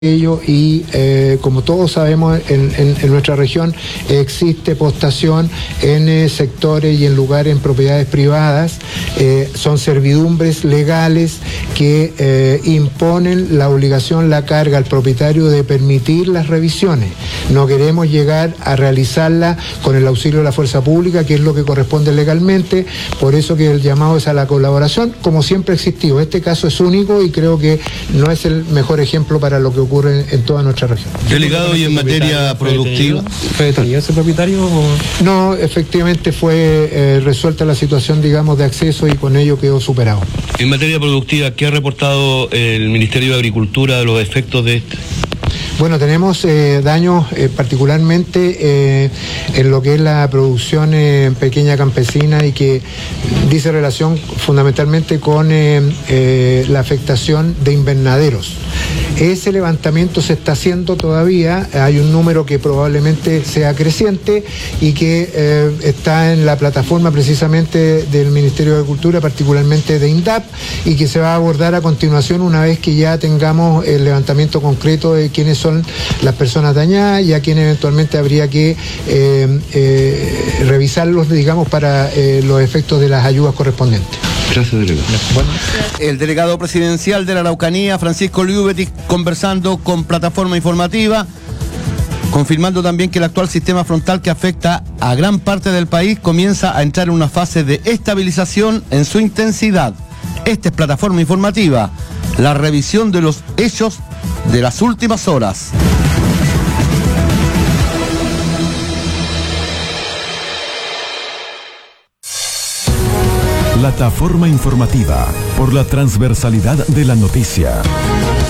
ello y como todos sabemos en nuestra región existe postación en sectores y en lugares en propiedades privadas, son servidumbres legales que imponen la obligación, la carga al propietario de permitir las revisiones. No queremos llegar a realizarla con el auxilio de la fuerza pública, que es lo que corresponde legalmente, por eso que el llamado es a la colaboración, como siempre ha existido. Este caso es único y creo que no es el mejor ejemplo para lo que ocurre en toda nuestra región. Delegado, y en materia productiva. ¿Fue detenido ese propietario? No, efectivamente fue resuelta la situación, digamos, de acceso y con ello quedó superado. En materia productiva, ¿qué ha reportado el Ministerio de Agricultura de los efectos de este? Bueno, tenemos daños particularmente en lo que es la producción pequeña campesina y que dice relación fundamentalmente con la afectación de invernaderos. Ese levantamiento se está haciendo todavía, hay un número que probablemente sea creciente y que está en la plataforma precisamente del Ministerio de Agricultura, particularmente de INDAP, y que se va a abordar a continuación una vez que ya tengamos el levantamiento concreto de quiénes son las personas dañadas y a quienes eventualmente habría que revisarlos, digamos, para los efectos de las ayudas correspondientes. Gracias, delegado. Bueno. El delegado presidencial de la Araucanía, Francisco Liubetic, conversando con Plataforma Informativa, confirmando también que el actual sistema frontal que afecta a gran parte del país comienza a entrar en una fase de estabilización en su intensidad. Esta es Plataforma Informativa, la revisión de los hechos de las últimas horas. Plataforma Informativa, por la transversalidad de la noticia.